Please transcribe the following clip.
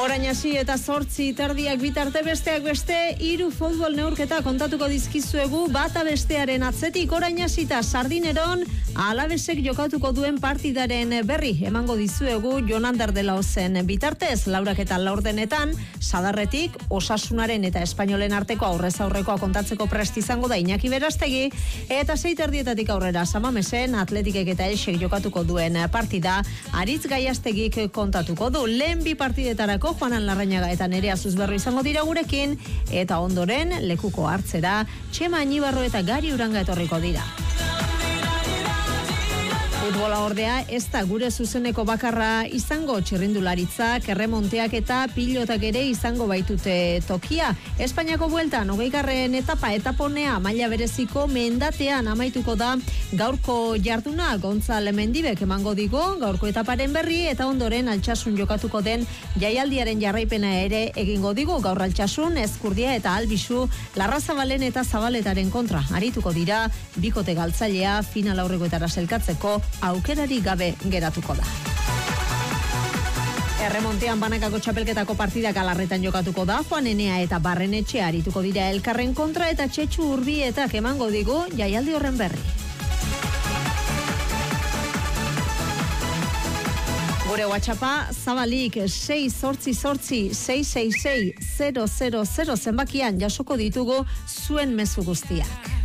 Orain hasi eta 8:30 bitarte besteak beste 3 futbol neurketa kontatuko dizkizuegu bata bestearen atzetik. Orain hasita Sardineron Alavesek jokatuko duen partidaren berri emango dizuegu Jon Ander de la Ozen bitartez. Laurak eta laurdenetan Sadarretik Osasunaren eta Espainolen arteko aurrez aurrekoa kontatzeko prest izango da Iñaki Berastegi, eta 6:30 aurrera Samamesen Atletikek eta Elxek jokatuko duen partida Aritz Gaiastegik kontatuko du. Lehen bi partidetarako Juanan Larrañaga eta Nerea Zuzberro izango dira gurekin, eta ondoren lekuko hartzera Txema Anibarro eta Gari Uranga etorriko dira. Futbola ordea ez da gure zuzeneko bakarra izango, txirrindularitzak, erremonteak eta pilotak ere izango baitute tokia. Espainiako bueltan 20. etaponea maila bereziko mendatean amaituko da gaurko jarduna. Gontzal Mendibek emango digo gaurko etaparen berri, eta ondoren Altsasun jokatuko den jaialdiaren jarraipena ere egingo digu. Gaur Altsasun, Ezkurdia eta Albisu Larrazabalen eta Zabaletaren kontra arituko dira. Bikote galtzailea final aurrekoetara selkatzeko aukerari gabe geratuko da. Erremontean banakako txapelketako partida Galarretan jokatuko da. Juan Enea eta Barrenetxe arituko dira elkarren kontra, eta Txetxu Urbietak emango digu jaialdi horren berri. Gure WhatsAppa zabalik 688-666-000 zenbakian jasoko ditugu zuen mezu guztiak.